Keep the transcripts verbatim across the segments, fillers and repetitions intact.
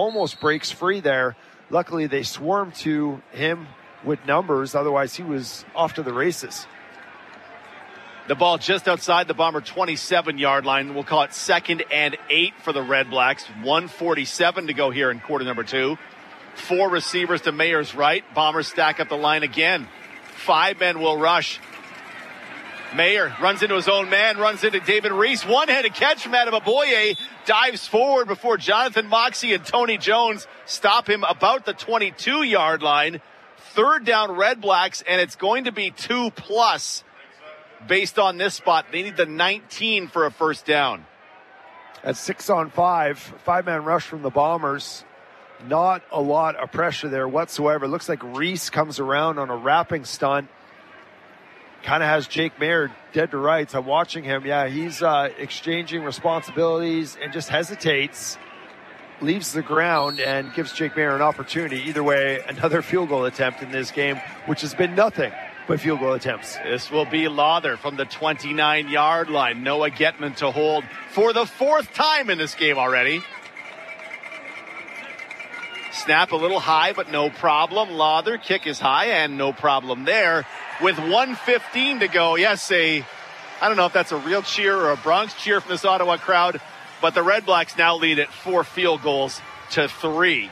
almost breaks free there. Luckily, they swarmed to him with numbers. Otherwise, he was off to the races. The ball just outside the Bomber twenty-seven-yard line. We'll call it second and eight for the Red Blacks. one forty-seven to go here in quarter number two. Four receivers to Mayer's right. Bombers stack up the line again. Five men will rush. Mayer runs into his own man, runs into David Reese. One-handed catch from Adam Aboye. Dives forward before Jonathan Moxey and Tony Jones stop him about the twenty-two-yard line. Third down Red Blacks, and it's going to be two plus. Based on this spot, they need the nineteen for a first down. At six on five, five-man rush from the Bombers. Not a lot of pressure there whatsoever. Looks like Reese comes around on a wrapping stunt. Kind of has Jake Mayer dead to rights. I'm watching him. Yeah, he's uh, exchanging responsibilities and just hesitates, leaves the ground, and gives Jake Mayer an opportunity. Either way, another field goal attempt in this game, which has been nothing but field goal attempts. This will be Lawther from the twenty-nine-yard line. Noah Getman to hold for the fourth time in this game already. Snap a little high, but no problem. Lawther, kick is high, and no problem there. With one fifteen to go, yes, a, I don't know if that's a real cheer or a Bronx cheer from this Ottawa crowd, but the Red Blacks now lead at four field goals to three.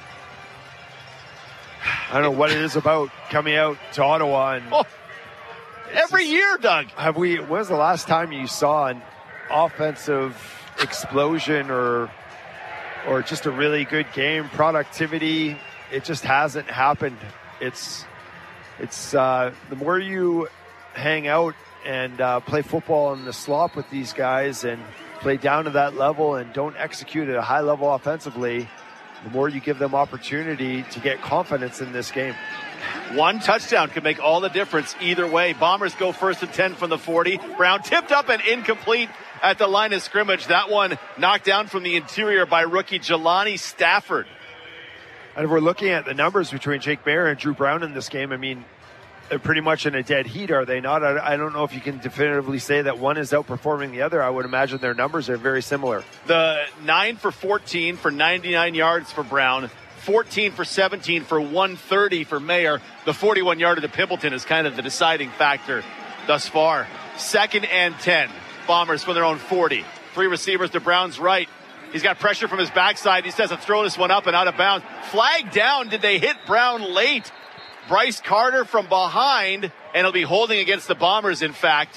I don't know what it is about coming out to Ottawa. And oh, every just, year, Doug. Have we? When was the last time you saw an offensive explosion or or just a really good game? Productivity, it just hasn't happened. It's it's uh, the more you hang out and uh, play football in the slop with these guys and play down to that level and don't execute at a high level offensively, the more you give them opportunity to get confidence in this game. One touchdown could make all the difference either way. Bombers go first and ten from the forty. Brown tipped up and incomplete at the line of scrimmage. That one knocked down from the interior by rookie Jelani Stafford. And if we're looking at the numbers between Jake Mayer and Drew Brown in this game, I mean, they're pretty much in a dead heat, are they not? I, I don't know if you can definitively say that one is outperforming the other. I would imagine their numbers are very similar. The nine for fourteen for ninety-nine yards for Brown, fourteen for seventeen for one thirty for Mayer. The forty-one-yarder to Pimpleton is kind of the deciding factor thus far. Second and ten. Bombers from their own forty. Three receivers to Brown's right. He's got pressure from his backside. He says to throw this one up and out of bounds. Flag down. Did they hit Brown late? Bryce Carter from behind, and he'll be holding against the Bombers, in fact.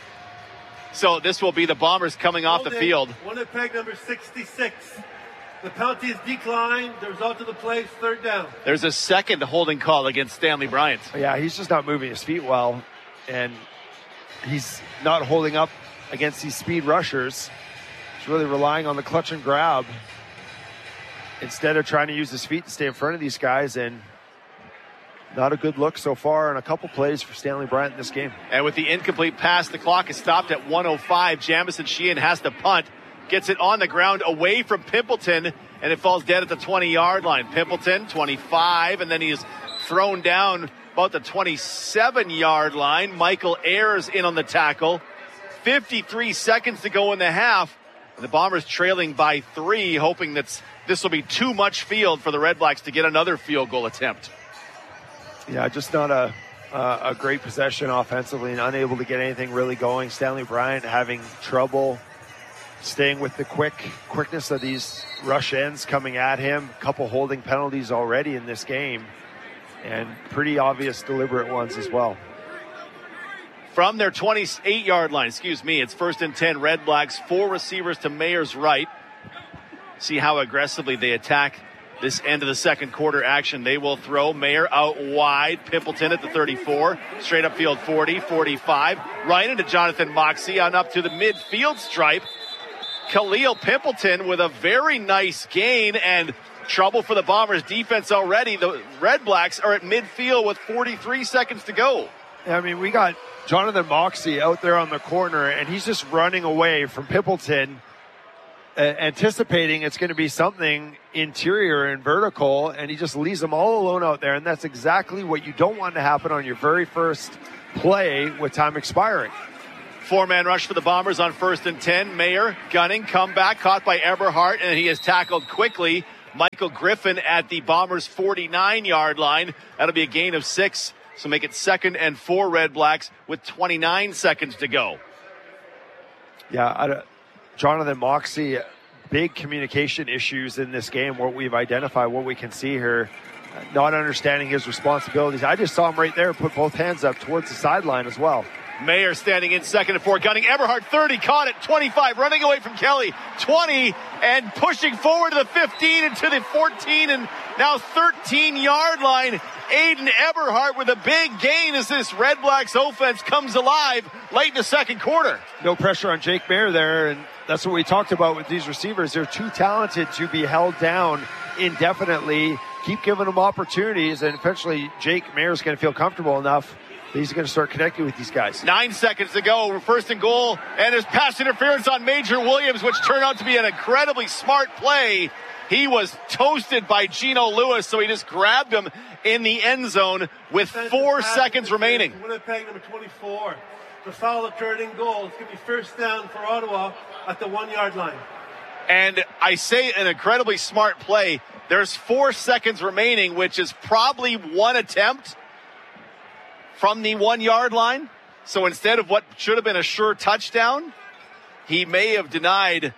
So this will be the Bombers coming off the field. One at peg number sixty-six. The penalty is declined. The result of the play is third down. There's a second holding call against Stanley Bryant. Yeah, he's just not moving his feet well, and he's not holding up against these speed rushers. He's really relying on the clutch and grab instead of trying to use his feet to stay in front of these guys, and not a good look so far on a couple plays for Stanley Bryant in this game. And with the incomplete pass, the clock is stopped at one oh five. Jamison Sheehan has to punt. Gets it on the ground away from Pimpleton, and it falls dead at the twenty-yard line. Pimpleton, twenty-five, and then he is thrown down about the twenty-seven-yard line. Michael Ayers in on the tackle. fifty-three seconds to go in the half. The Bombers trailing by three, hoping that this will be too much field for the Red Blacks to get another field goal attempt. Yeah, just not a uh, a great possession offensively and unable to get anything really going. Stanley Bryant having trouble staying with the quick quickness of these rush ends coming at him. A couple holding penalties already in this game, and pretty obvious deliberate ones as well. From their twenty-eight-yard line, excuse me, it's first and ten, Red Blacks, four receivers to Mayer's right. See how aggressively they attack this end of the second quarter action. They will throw. Mayer out wide. Pimpleton at the thirty-four. Straight up field forty, forty-five. Right into Jonathan Moxey on up to the midfield stripe. Khalil Pimpleton with a very nice gain, and trouble for the Bombers defense already. The Red Blacks are at midfield with forty-three seconds to go. I mean, we got Jonathan Moxey out there on the corner, and he's just running away from Pimpleton, uh, anticipating it's going to be something interior and vertical, and he just leaves them all alone out there, and that's exactly what you don't want to happen on your very first play with time expiring. Four-man rush for the Bombers on first and ten. Mayer gunning, comeback, caught by Eberhardt, and he is tackled quickly Michael Griffin at the Bombers' forty-nine-yard line. That'll be a gain of six, so make it second and four Red Blacks with twenty-nine seconds to go. Yeah, I, Jonathan Moxey, big communication issues in this game, what we've identified, what we can see here, not understanding his responsibilities. I just saw him right there put both hands up towards the sideline as well. Mayer standing in second and four, gunning. Eberhardt, thirty, caught it, twenty-five, running away from Kelly, twenty, and pushing forward to the fifteen and to the fourteen, and now thirteen-yard line. Aiden Eberhardt with a big gain as this Red Blacks offense comes alive late in the second quarter. No pressure on Jake Mayer there, and that's what we talked about with these receivers. They're too talented to be held down indefinitely. Keep giving them opportunities, and eventually Jake Mayer's going to feel comfortable enough that he's going to start connecting with these guys. Nine seconds to go. First and goal, and there's pass interference on Major Williams, which turned out to be an incredibly smart play. He was toasted by Gino Lewis, so he just grabbed him in the end zone with four seconds remaining. Winnipeg number twenty-four. The foul occurred in goal. It's going to be first down for Ottawa at the one-yard line. And I say an incredibly smart play. There's four seconds remaining, which is probably one attempt from the one-yard line. So instead of what should have been a sure touchdown, he may have denied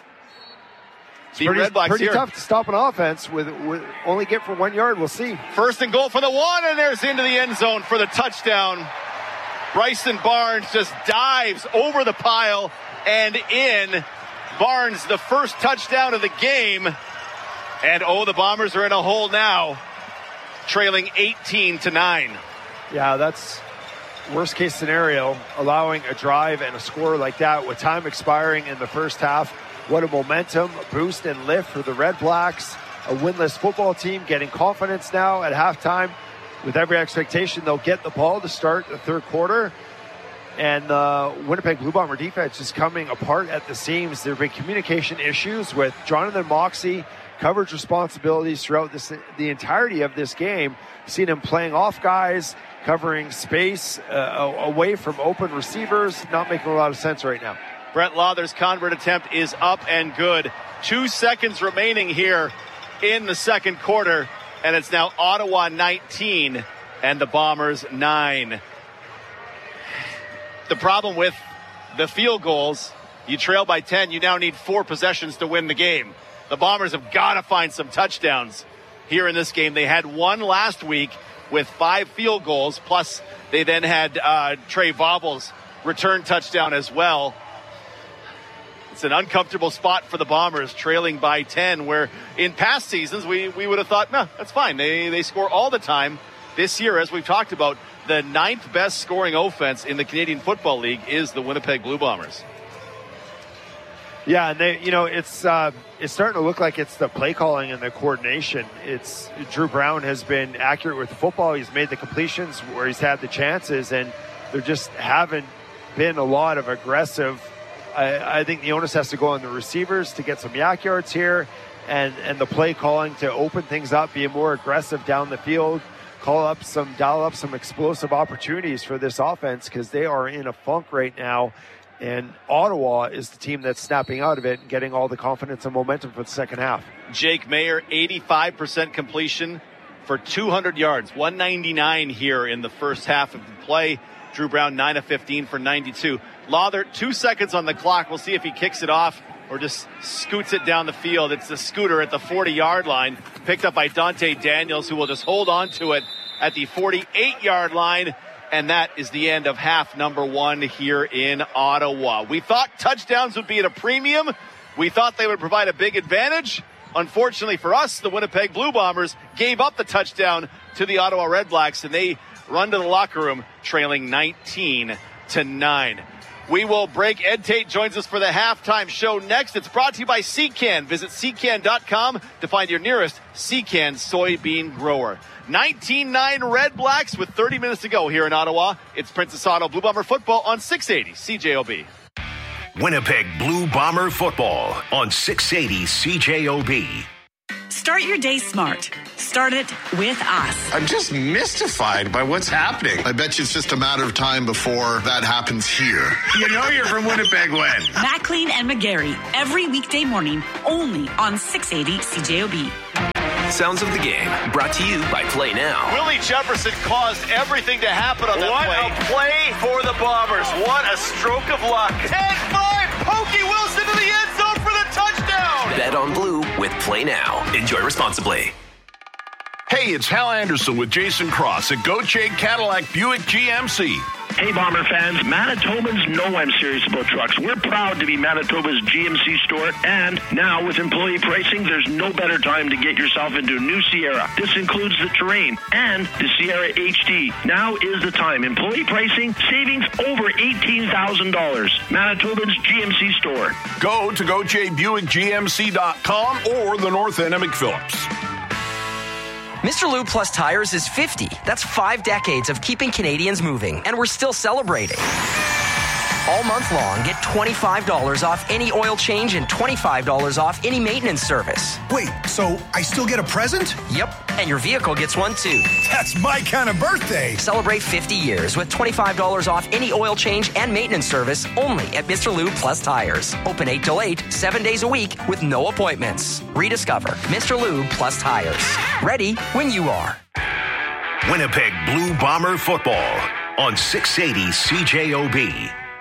the pretty, Red Blacks pretty here. Tough to stop an offense with, with only get for one yard. We'll see. First and goal for the one, and there's into the end zone for the touchdown. Bryson Barnes just dives over the pile and in. Barnes, the first touchdown of the game. And oh, the Bombers are in a hole now, trailing eighteen to nine. Yeah, that's worst case scenario, allowing a drive and a score like that with time expiring in the first half. What a momentum boost and lift for the Red Blacks. A winless football team getting confidence now at halftime. With every expectation, they'll get the ball to start the third quarter. And the Winnipeg Blue Bomber defense is coming apart at the seams. There have been communication issues with Jonathan Moxey, coverage responsibilities throughout this, the entirety of this game. Seen him playing off guys, covering space uh, away from open receivers. Not making a lot of sense right now. Brett Lawther's convert attempt is up and good. Two seconds remaining here in the second quarter, and it's now Ottawa nineteen and the Bombers nine. The problem with the field goals, you trail by ten, you now need four possessions to win the game. The Bombers have got to find some touchdowns here in this game. They had one last week with five field goals, plus they then had uh, Trey Bobbles return touchdown as well. It's an uncomfortable spot for the Bombers, trailing by ten, where in past seasons we, we would have thought, no, that's fine. They, they score all the time. This year, as we've talked about, the ninth best scoring offense in the Canadian Football League is the Winnipeg Blue Bombers. Yeah, and they, you know, it's uh, it's starting to look like it's the play calling and the coordination. It's Drew Brown has been accurate with the football. He's made the completions where he's had the chances, and there just haven't been a lot of aggressive. I, I think the onus has to go on the receivers to get some yak yards here, and, and the play calling to open things up, be more aggressive down the field, call up some, dial up some explosive opportunities for this offense, because they are in a funk right now. And Ottawa is the team that's snapping out of it and getting all the confidence and momentum for the second half. Jake Mayer, eighty-five percent completion for two hundred yards, one ninety-nine here in the first half of the play. Drew Brown, nine of fifteen for ninety-two. Lawther, two seconds on the clock. We'll see if he kicks it off or just scoots it down the field. It's the scooter at the forty-yard line, picked up by Dante Daniels, who will just hold on to it at the forty-eight-yard line. And that is the end of half number one here in Ottawa. We thought touchdowns would be at a premium. We thought they would provide a big advantage. Unfortunately for us, the Winnipeg Blue Bombers gave up the touchdown to the Ottawa Red Blacks, and they run to the locker room trailing nineteen to nine. We will break. Ed Tate joins us for the halftime show next. It's brought to you by Secan. Visit secan dot com to find your nearest Secan soybean grower. nineteen nine Red Blacks with thirty minutes to go here in Ottawa. It's Princess Auto Blue Bomber football on six eighty C J O B. Winnipeg Blue Bomber football on six eighty C J O B. Start your day smart. Start it with us. I'm just mystified by what's happening. I bet you it's just a matter of time before that happens here. You know you're from Winnipeg when? Maclean and McGarry, every weekday morning, only on six eighty C J O B. Sounds of the game, brought to you by Play Now. Willie Jefferson caused everything to happen on that what play. What a play for the Bombers. What a stroke of luck. ten five, Pokey Wilson to the end zone for the touchdown. Bet on Blue with Play Now. Enjoy responsibly. Hey, it's Hal Anderson with Jason Cross at Gauthier Cadillac Buick G M C. Hey, Bomber fans, Manitobans know I'm serious about trucks. We're proud to be Manitoba's G M C store, and now with employee pricing, there's no better time to get yourself into a new Sierra. This includes the Terrain and the Sierra H D. Now is the time. Employee pricing, savings over eighteen thousand dollars. Manitoba's G M C store. Go to Gauthier Buick G M C dot com or the North End of McPhillips. Mister Lube Plus Tires is fifty. That's five decades of keeping Canadians moving, and we're still celebrating. All month long, get twenty-five dollars off any oil change and twenty-five dollars off any maintenance service. Wait, so I still get a present? Yep, and your vehicle gets one too. That's my kind of birthday. Celebrate fifty years with twenty-five dollars off any oil change and maintenance service only at Mister Lube Plus Tires. Open eight till eight, seven days a week with no appointments. Rediscover Mister Lube Plus Tires. Ready when you are. Winnipeg Blue Bomber football on six eighty C J O B.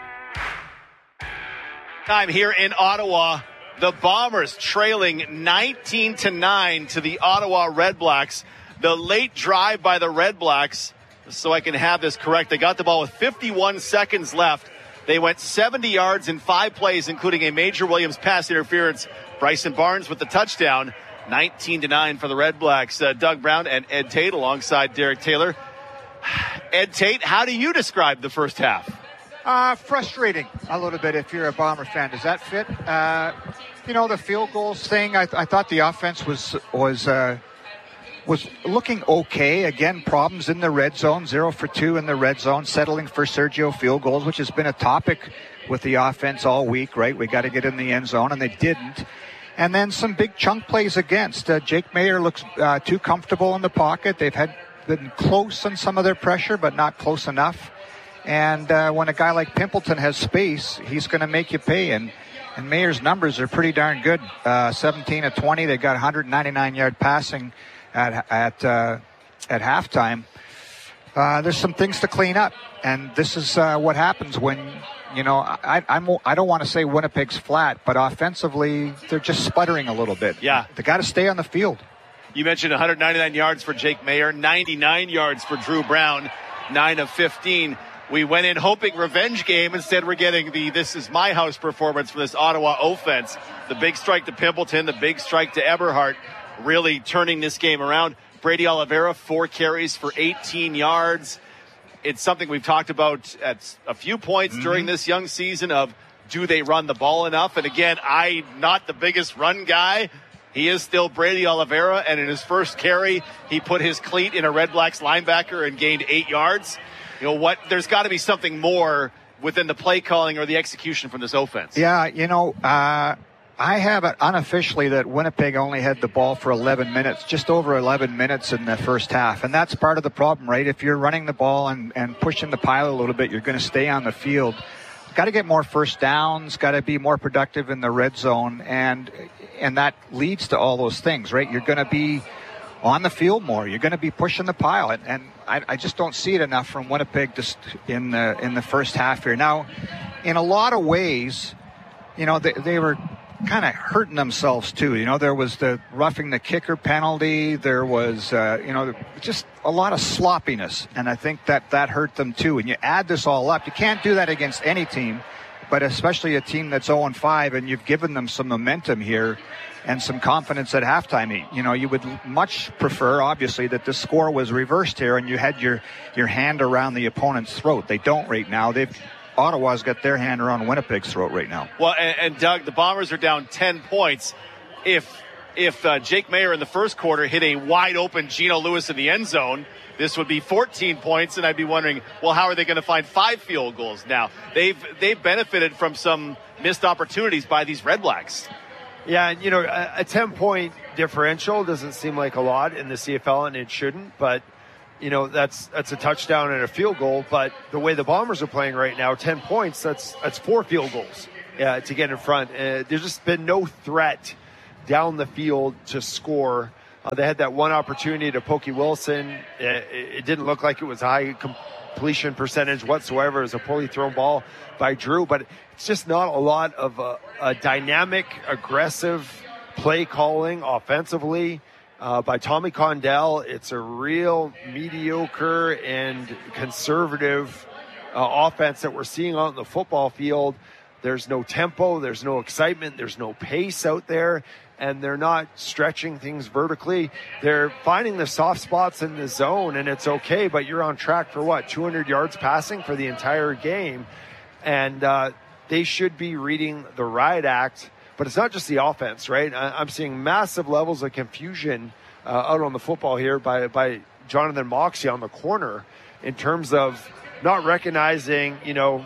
Time here in Ottawa. The Bombers trailing nineteen to nine to the Ottawa Red Blacks. The late drive by the Red Blacks, so I can have this correct, they got the ball with fifty-one seconds left. They went seventy yards in five plays, including a Major Williams pass interference. Bryson Barnes with the touchdown. nineteen to nine for the Red Blacks. Uh, Doug Brown and Ed Tate alongside Derek Taylor. Ed Tate, how do you describe the first half? Uh, frustrating a little bit if you're a Bomber fan. Does that fit? Uh, you know, the field goals thing, I, I thought the offense was was uh, was looking okay. Again, problems in the red zone, zero for two in the red zone, settling for Sergio field goals, which has been a topic with the offense all week, right? We got to get in the end zone, and they didn't. And then some big chunk plays against. Uh, Jake Mayer looks uh, too comfortable in the pocket. They've had been close on some of their pressure, but not close enough. And uh, when a guy like Pimpleton has space, he's going to make you pay. And, and Mayer's numbers are pretty darn good. Uh, seventeen of twenty. They got one ninety-nine yard passing at at uh, at halftime. Uh, there's some things to clean up, and this is uh, what happens when you know I I'm, I don't want to say Winnipeg's flat, but offensively they're just sputtering a little bit. Yeah, they got to stay on the field. You mentioned one ninety-nine yards for Jake Mayer, ninety-nine yards for Drew Brown, nine of fifteen. We went in hoping revenge game. Instead, we're getting the this is my house performance for this Ottawa offense. The big strike to Pimpleton, the big strike to Eberhardt, really turning this game around. Brady Oliveira, four carries for eighteen yards. It's something we've talked about at a few points mm-hmm. during this young season of do they run the ball enough? And again, I'm not the biggest run guy. He is still Brady Oliveira, and in his first carry, he put his cleat in a Red Blacks linebacker and gained eight yards. You know what? There's got to be something more within the play calling or the execution from this offense. Yeah, you know, uh, I have it unofficially that Winnipeg only had the ball for eleven minutes, just over eleven minutes in the first half. And that's part of the problem, right? If you're running the ball and, and pushing the pile a little bit, you're going to stay on the field. Got to get more first downs, got to be more productive in the red zone. And, and that leads to all those things, right? You're going to be on the field more. You're going to be pushing the pile. And, and I, I just don't see it enough from Winnipeg just in the, in the first half here. Now, in a lot of ways, you know, they, they were kind of hurting themselves too. You know, there was the roughing the kicker penalty. There was, uh, you know, just a lot of sloppiness. And I think that that hurt them too. And you add this all up. You can't do that against any team, but especially a team that's oh and five, and you've given them some momentum here and some confidence at halftime. You know, you would much prefer, obviously, that the score was reversed here and you had your, your hand around the opponent's throat. They don't right now. They've Ottawa's got their hand around Winnipeg's throat right now. Well, and, and Doug, the Bombers are down ten points. If if uh, Jake Mayer in the first quarter hit a wide open Geno Lewis in the end zone, this would be fourteen points, and I'd be wondering, well, how are they going to find five field goals now? They've they've benefited from some missed opportunities by these Red Blacks. Yeah, and, you know, a, a ten-point differential doesn't seem like a lot in the C F L, and it shouldn't, but you know, that's that's a touchdown and a field goal. But the way the Bombers are playing right now, ten points, that's that's four field goals uh, to get in front. Uh, there's just been no threat down the field to score. Uh, they had that one opportunity to Pokey Wilson. It, it didn't look like it was a high completion percentage whatsoever. It was a poorly thrown ball by Drew, but it's just not a lot of a, a dynamic, aggressive play calling offensively uh, by Tommy Condell. It's a real mediocre and conservative uh, offense that we're seeing out in the football field. There's no tempo, there's no excitement, there's no pace out there, and they're not stretching things vertically. They're finding the soft spots in the zone, and it's okay, but you're on track for what, two hundred yards passing for the entire game? And uh, they should be reading the riot act. But it's not just the offense, right? I'm seeing massive levels of confusion uh, out on the football here by, by Jonathan Moxey on the corner in terms of not recognizing, you know,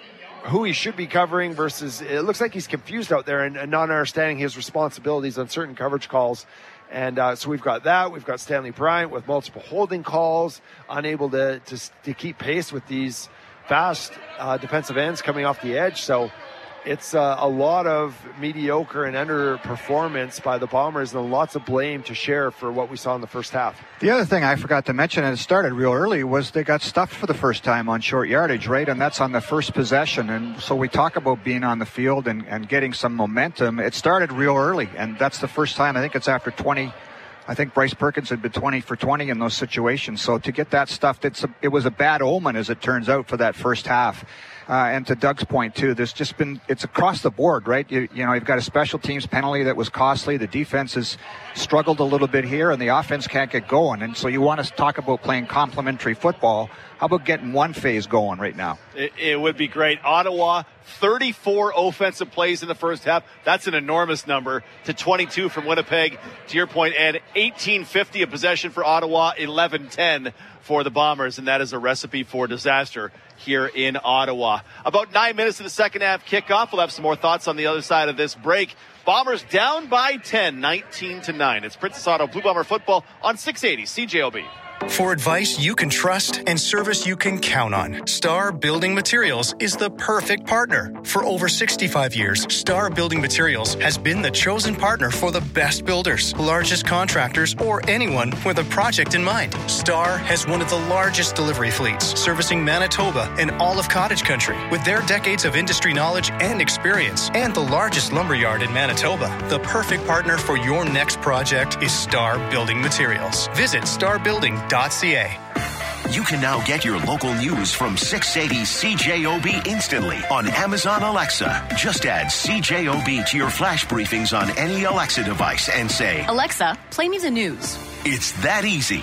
who he should be covering versus it looks like he's confused out there and, and not understanding his responsibilities on certain coverage calls. And uh, so we've got that. We've got Stanley Bryant with multiple holding calls, unable to, to, to keep pace with these fast uh, defensive ends coming off the edge. So it's uh, a lot of mediocre and underperformance by the Bombers and lots of blame to share for what we saw in the first half. The other thing I forgot to mention, and it started real early, was they got stuffed for the first time on short yardage, right? And that's on the first possession. And so we talk about being on the field and, and getting some momentum. It started real early, and that's the first time. I think it's after twenty. I think Bryce Perkins had been twenty for twenty in those situations. So to get that stuffed, it's a, it was a bad omen, as it turns out, for that first half. Uh, and to Doug's point, too, there's just been, it's across the board, right? You, you know, you've got a special teams penalty that was costly. The defense has struggled a little bit here, and the offense can't get going. And so you want to talk about playing complementary football. How about getting one phase going right now? It, it would be great. Ottawa, thirty-four offensive plays in the first half. That's an enormous number to twenty-two from Winnipeg, to your point, and eighteen fifty of possession for Ottawa, eleven ten for the Bombers, and that is a recipe for disaster here in Ottawa. About nine minutes of the second half kickoff. We'll have some more thoughts on the other side of this break. Bombers down by ten, nineteen to nine. It's Princess Auto Blue Bomber football on six eighty C J O B. For advice you can trust and service you can count on, Star Building Materials is the perfect partner. For over sixty-five years, Star Building Materials has been the chosen partner for the best builders, largest contractors, or anyone with a project in mind. Star has one of the largest delivery fleets, servicing Manitoba and all of cottage country. With their decades of industry knowledge and experience, and the largest lumberyard in Manitoba, the perfect partner for your next project is Star Building Materials. Visit star building dot c a. You can now get your local news from six eighty C J O B instantly on Amazon Alexa. Just add C J O B to your flash briefings on any Alexa device and say, Alexa, play me the news. It's that easy.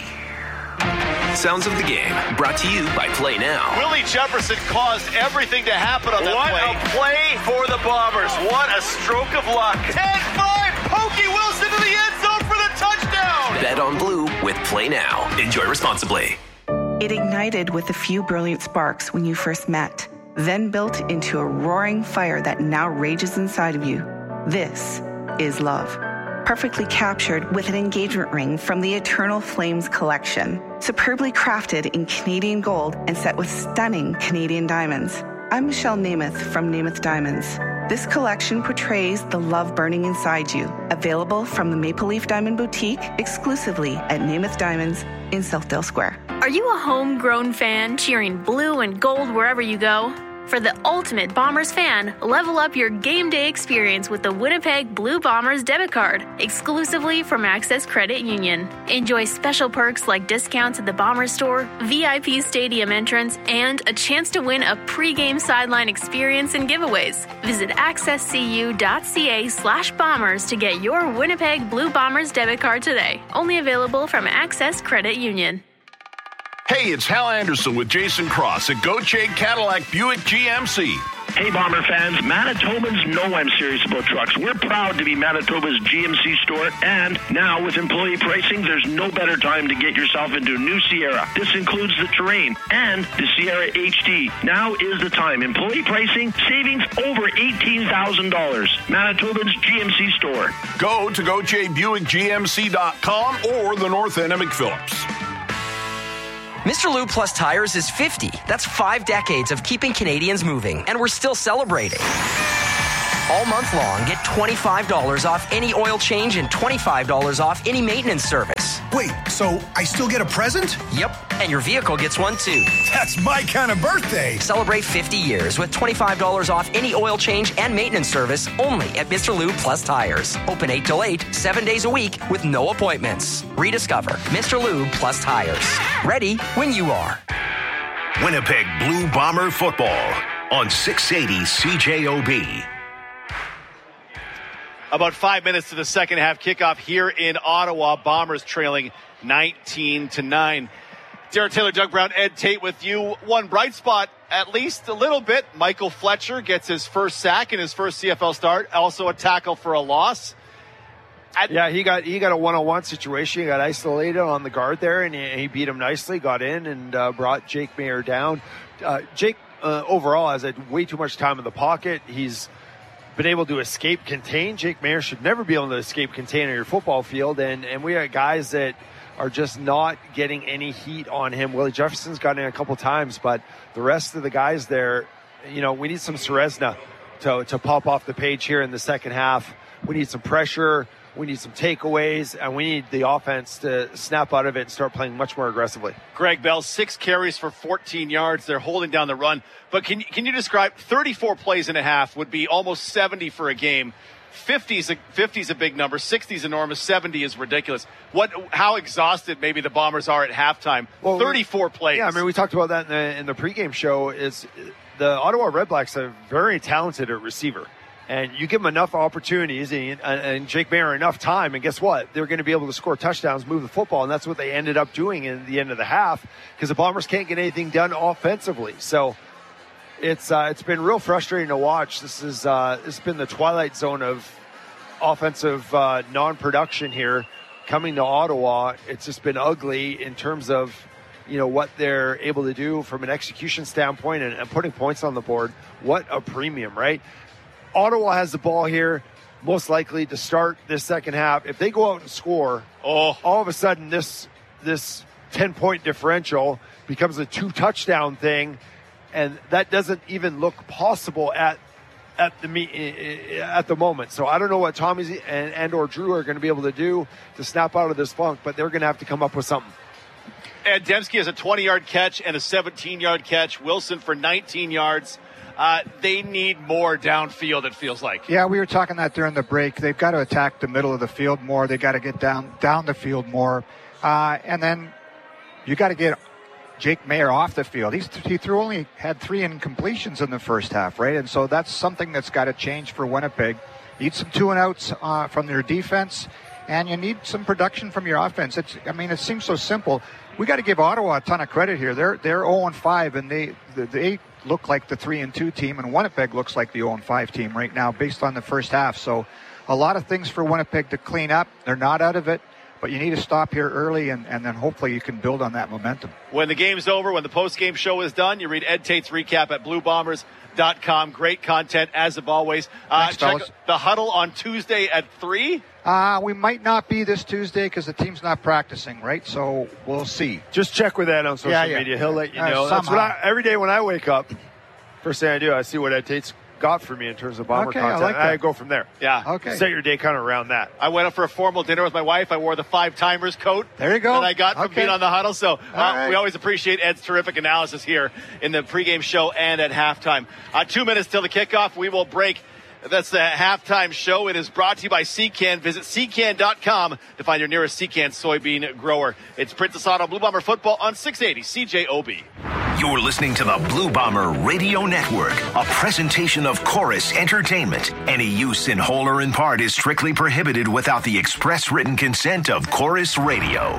Sounds of the game, brought to you by Play Now. Willie Jefferson caused everything to happen on that what play. What a play for the Bombers. What a stroke of luck. ten five, Pokey Wilson to the end zone for the touchdown. Bet on Blue with Play Now. Enjoy responsibly. It ignited with a few brilliant sparks when you first met, then built into a roaring fire that now rages inside of you. This is love. Perfectly captured with an engagement ring from the Eternal Flames collection. Superbly crafted in Canadian gold and set with stunning Canadian diamonds. I'm Michelle Namath from Namath Diamonds. This collection portrays the love burning inside you. Available from the Maple Leaf Diamond Boutique exclusively at Namath Diamonds in Southdale Square. Are you a homegrown fan cheering blue and gold wherever you go? For the ultimate Bombers fan, level up your game day experience with the Winnipeg Blue Bombers debit card, exclusively from Access Credit Union. Enjoy special perks like discounts at the Bombers store, V I P stadium entrance, and a chance to win a pregame sideline experience and giveaways. Visit accesscu.ca slash bombers to get your Winnipeg Blue Bombers debit card today. Only available from Access Credit Union. Hey, it's Hal Anderson with Jason Cross at Gauthier Cadillac Buick G M C. Hey, Bomber fans, Manitobans know I'm serious about trucks. We're proud to be Manitoba's G M C store, and now with employee pricing, there's no better time to get yourself into a new Sierra. This includes the Terrain and the Sierra H D. Now is the time. Employee pricing, savings over eighteen thousand dollars. Manitoba's G M C store. Go to go jay buick g m c dot com or the north end of McPhillips. Mister Lube Plus Tires is fifty. That's five decades of keeping Canadians moving, and we're still celebrating. All month long, get twenty-five dollars off any oil change and twenty-five dollars off any maintenance service. Wait, so I still get a present? Yep, and your vehicle gets one too. That's my kind of birthday. Celebrate fifty years with twenty-five dollars off any oil change and maintenance service only at Mister Lube Plus Tires. Open eight till eight, seven days a week with no appointments. Rediscover Mister Lube Plus Tires. Ready when you are. Winnipeg Blue Bomber football on six eighty C J O B. About five minutes to the second half kickoff here in Ottawa. Bombers trailing nineteen to nine. Derek Taylor, Doug Brown, Ed Tate with you. One bright spot, at least a little bit. Michael Fletcher gets his first sack in his first C F L start. Also a tackle for a loss. At- yeah, he got he got a one-on-one situation. He got isolated on the guard there, and he, he beat him nicely. Got in and uh, brought Jake Maier down. Uh, Jake uh, overall has had way too much time in the pocket. He's been able to escape contain. Jake Maier should never be able to escape contain on your football field, and and we got guys that are just not getting any heat on him. Willie Jefferson's gotten in a couple times, but the rest of the guys there, you know, we need some Serezna to to pop off the page here in the second half. We need some pressure. We need some takeaways, and we need the offense to snap out of it and start playing much more aggressively. Greg Bell, six carries for fourteen yards. They're holding down the run. But can, can you describe thirty-four plays and a half would be almost seventy for a game. fifty is a, fifty is a big number. sixty is enormous. seventy is ridiculous. What? How exhausted maybe the Bombers are at halftime. Well, thirty-four plays. Yeah, I mean, we talked about that in the, in the pregame show. Is the Ottawa Redblacks are very talented at receiver. And you give them enough opportunities and, and Jake Maier enough time, and guess what? They're going to be able to score touchdowns, move the football, and that's what they ended up doing in the end of the half because the Bombers can't get anything done offensively. So it's uh, it's been real frustrating to watch. This is uh, this has been the twilight zone of offensive uh, non-production here coming to Ottawa. It's just been ugly in terms of you know what they're able to do from an execution standpoint and, and putting points on the board. What a premium, right? Ottawa has the ball here, most likely to start this second half. If they go out and score, oh. all of a sudden this this ten-point differential becomes a two-touchdown thing, and that doesn't even look possible at at the at the moment. So I don't know what Tommy's and, and or Drew are going to be able to do to snap out of this funk, but they're going to have to come up with something. And Dembski has a twenty-yard catch and a seventeen-yard catch. Wilson for nineteen yards. Uh, they need more downfield, it feels like. Yeah, we were talking that during the break. They've got to attack the middle of the field more. They've got to get down down the field more. Uh, and then you got to get Jake Maier off the field. He's, he threw only had three incompletions in the first half, right? And so that's something that's got to change for Winnipeg. You need some two and outs uh, from their defense, and you need some production from your offense. It's, I mean, it seems so simple. We got to give Ottawa a ton of credit here. They're they're oh and five, and they they look like the three and two team, and Winnipeg looks like the oh and five team right now based on the first half. So a lot of things for Winnipeg to clean up. They're not out of it, but you need to stop here early, and, and then hopefully you can build on that momentum. When the game's over, when the post-game show is done, you read Ed Tate's recap at blue bombers dot com. Great content, as of always. Uh, Thanks, check fellas. the huddle on Tuesday at three. Uh, we might not be this Tuesday because the team's not practicing, right? So we'll see. Just check with Ed on social Yeah, yeah. media. He'll let you Uh, know. That's what somehow. I, every day when I wake up, first thing I do, I see what Ed Tate's got for me in terms of Bomber Okay, I content. like that. I go from there. Yeah. Okay. Set your day kind of around that. I went up for a formal dinner with my wife. I wore the Five Timers coat. There you go. That I got from Okay. being on the huddle. So uh, right. we always appreciate Ed's terrific analysis here in the pregame show and at halftime. Uh, two minutes till the kickoff. We will break. That's the halftime show. It is brought to you by Secan. Visit secan dot com to find your nearest Secan soybean grower. It's Princess Auto Blue Bomber football on six eighty C J O B. You're listening to the Blue Bomber Radio Network, a presentation of Chorus Entertainment. Any use in whole or in part is strictly prohibited without the express written consent of Chorus Radio.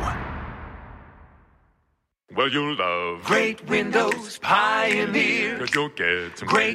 Well, you'll love great windows, Pioneer. Cause you'll get some great